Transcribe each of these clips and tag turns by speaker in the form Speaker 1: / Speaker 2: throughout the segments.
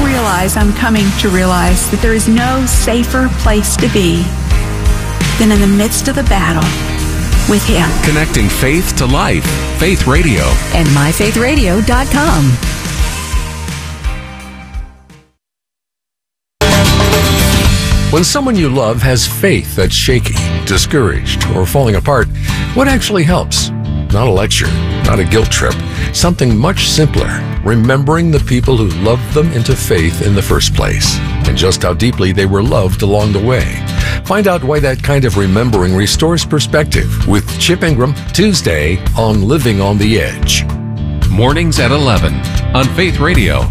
Speaker 1: I'm coming to realize that there is no safer place to be than in the midst of the battle with Him.
Speaker 2: Connecting faith to life. Faith Radio.
Speaker 3: And myfaithradio.com.
Speaker 2: When someone you love has faith that's shaky, discouraged, or falling apart, what actually helps? Not a lecture, not a guilt trip. Something much simpler. Remembering the people who loved them into faith in the first place, and just how deeply they were loved along the way. Find out why that kind of remembering restores perspective with Chip Ingram, Tuesday on Living on the Edge.
Speaker 4: Mornings at 11 on Faith Radio.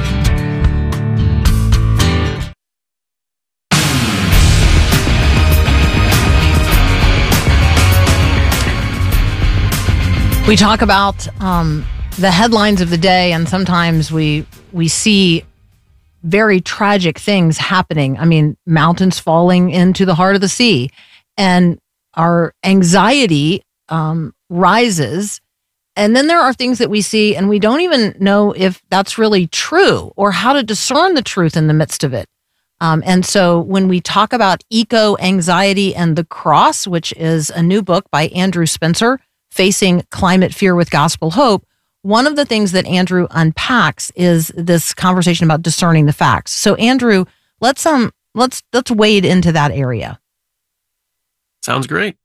Speaker 5: We talk about the headlines of the day, and sometimes we see very tragic things happening. I mean, mountains falling into the heart of the sea, and our anxiety rises. And then there are things that we see, and we don't even know if that's really true or how to discern the truth in the midst of it. And so when we talk about Eco-Anxiety and the Cross, which is a new book by Andrew Spencer, Facing Climate Fear with Gospel Hope, one of the things that Andrew unpacks is this conversation about discerning the facts. So Andrew, let's wade into that area.
Speaker 6: Sounds great.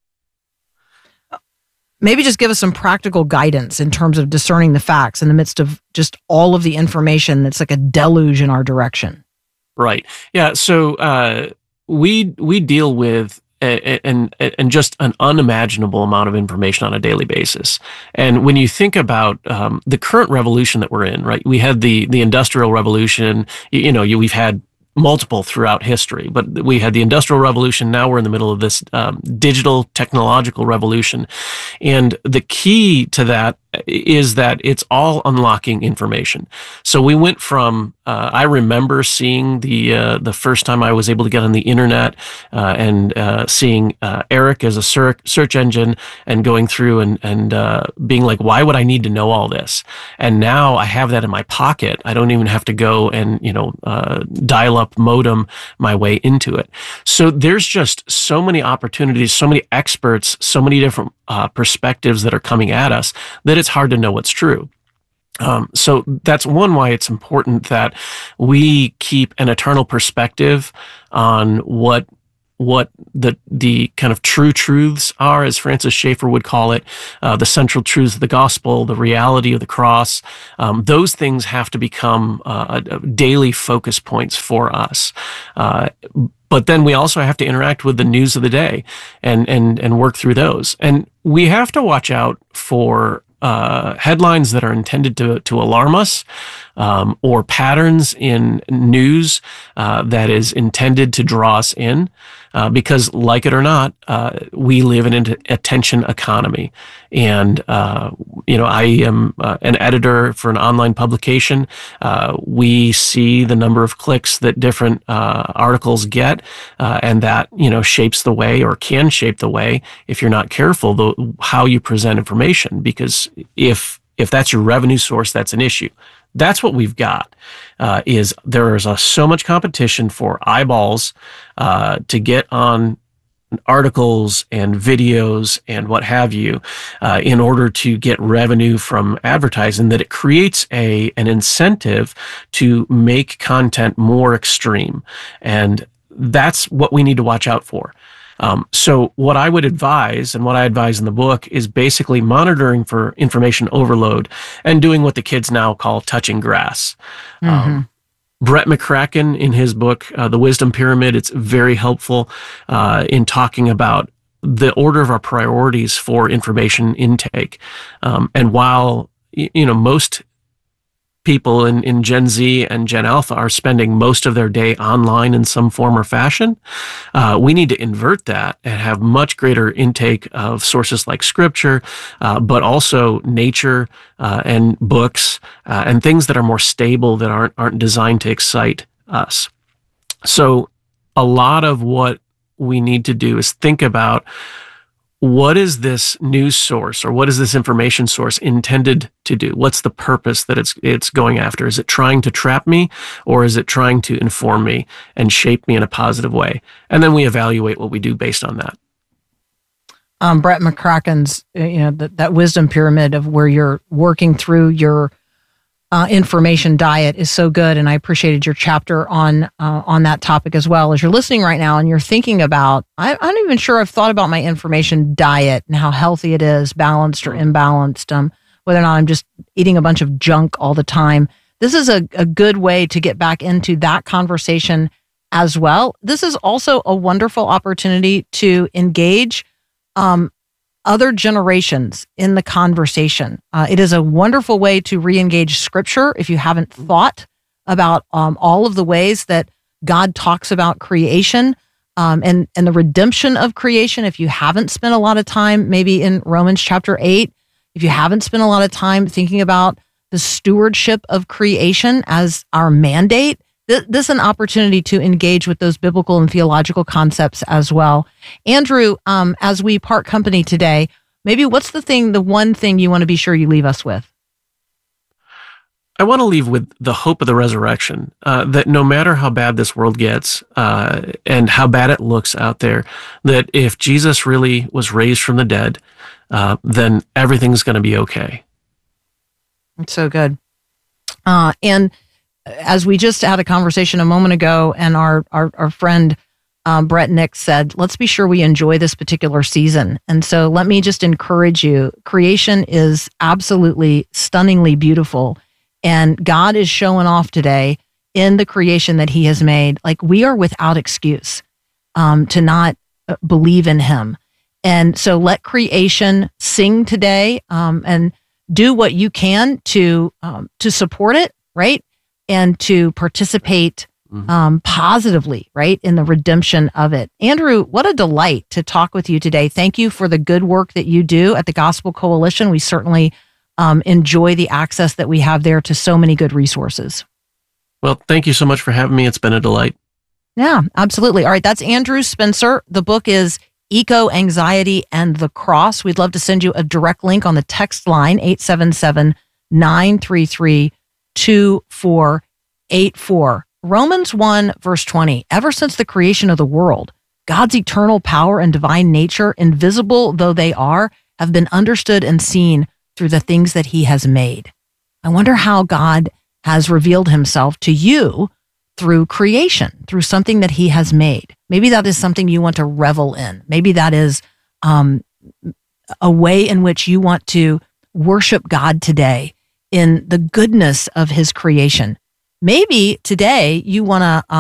Speaker 5: Maybe just give us some practical guidance in terms of discerning the facts in the midst of just all of the information that's like a deluge in our direction.
Speaker 6: Right. Yeah. So we deal with and just an unimaginable amount of information on a daily basis. And when you think about the current revolution that we're in, right? We had the Industrial Revolution. We've had multiple throughout history, but we had the Industrial Revolution. Now we're in the middle of this digital technological revolution. And the key to that is that it's all unlocking information. So we went from, I remember seeing the first time I was able to get on the internet and seeing Eric as a search engine and going through and being like, why would I need to know all this? And now I have that in my pocket. I don't even have to go and, dial up modem my way into it. So there's just so many opportunities, so many experts, so many different perspectives that are coming at us that it's hard to know what's true. So that's one why it's important that we keep an eternal perspective on what the kind of true truths are, as Francis Schaeffer would call it, the central truths of the gospel, the reality of the cross. Those things have to become daily focus points for us. But then we also have to interact with the news of the day and work through those. And we have to watch out for headlines that are intended to alarm us, or patterns in news that is intended to draw us in, because, like it or not, we live in an attention economy. And I am an editor for an online publication. We see the number of clicks that different articles get, and that shapes the way, or can shape the way, if you're not careful, how you present information. Because if that's your revenue source, that's an issue. That's what we've got. Is there is so much competition for eyeballs to get on articles and videos and what have you, in order to get revenue from advertising, that it creates an incentive to make content more extreme. And that's what we need to watch out for. So what I would advise, and what I advise in the book, is basically monitoring for information overload and doing what the kids now call touching grass. Mm-hmm. Brett McCracken, in his book, The Wisdom Pyramid, it's very helpful in talking about the order of our priorities for information intake. And while, most people in Gen Z and Gen Alpha are spending most of their day online in some form or fashion, we need to invert that and have much greater intake of sources like scripture, but also nature and books and things that are more stable, that aren't designed to excite us. So a lot of what we need to do is think about what is this news source or what is this information source intended to do? What's the purpose that it's going after? Is it trying to trap me, or is it trying to inform me and shape me in a positive way? And then we evaluate what we do based on that.
Speaker 5: Brett McCracken's, that wisdom pyramid of where you're working through your information diet is so good, and I appreciated your chapter on that topic as well. As you're listening right now and you're thinking about, I'm not even sure I've thought about my information diet and how healthy it is, balanced or imbalanced, whether or not I'm just eating a bunch of junk all the time. This is a good way to get back into that conversation as well. This is also a wonderful opportunity to engage other generations in the conversation. It is a wonderful way to re-engage scripture if you haven't thought about all of the ways that God talks about creation and the redemption of creation. If you haven't spent a lot of time maybe in Romans chapter 8, if you haven't spent a lot of time thinking about the stewardship of creation as our mandate, this is an opportunity to engage with those biblical and theological concepts as well. Andrew, as we part company today, maybe what's the one thing you want to be sure you leave us with?
Speaker 6: I want to leave with the hope of the resurrection, that no matter how bad this world gets and how bad it looks out there, that if Jesus really was raised from the dead, then everything's going to be okay.
Speaker 5: It's so good. And as we just had a conversation a moment ago, and our friend Brett Nick said, let's be sure we enjoy this particular season. And so let me just encourage you. Creation is absolutely stunningly beautiful. And God is showing off today in the creation that he has made. Like, we are without excuse to not believe in him. And so let creation sing today and do what you can to support it, right? And to participate positively, right, in the redemption of it. Andrew, what a delight to talk with you today. Thank you for the good work that you do at the Gospel Coalition. We certainly enjoy the access that we have there to so many good resources.
Speaker 6: Well, thank you so much for having me. It's been a delight.
Speaker 5: Yeah, absolutely. All right, that's Andrew Spencer. The book is Eco Anxiety and the Cross. We'd love to send you a direct link on the text line, 877-933-2484. Romans 1 verse 20, ever since the creation of the world, God's eternal power and divine nature, invisible though they are, have been understood and seen through the things that he has made. I wonder how God has revealed himself to you through creation, through something that he has made. Maybe that is something you want to revel in. Maybe that is a way in which you want to worship God today in the goodness of his creation. Maybe today you want to